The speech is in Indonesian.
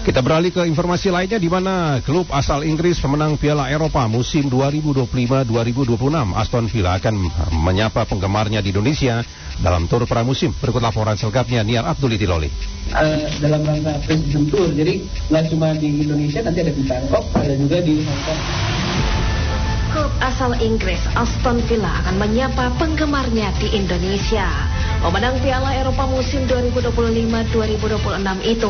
Kita beralih ke informasi lainnya di mana klub asal Inggris pemenang Piala Eropa musim 2025-2026 Aston Villa akan menyapa penggemarnya di Indonesia dalam tur pramusim. Berikut laporan selengkapnya Niar Abdul Itiloli. Dalam rangka President Tour, jadi nggak cuma di Indonesia, nanti ada di Bangkok, ada juga di Hong Kong. Klub asal Inggris Aston Villa akan menyapa penggemarnya di Indonesia. Pemenang Piala Eropa musim 2025-2026 itu